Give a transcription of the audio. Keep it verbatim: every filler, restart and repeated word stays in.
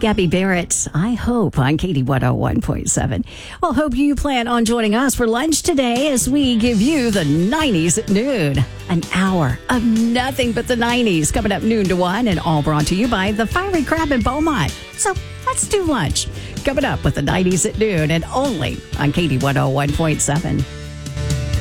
Gabby Barrett, I hope, on Katie one oh one point seven. Well, hope you plan on joining us for lunch today as we give you the nineties at noon. An hour of nothing but the nineties coming up noon to one, and all brought to you by the Fiery Crab in Beaumont. So let's do lunch. Coming up with the nineties at noon and only on Katie one oh one point seven.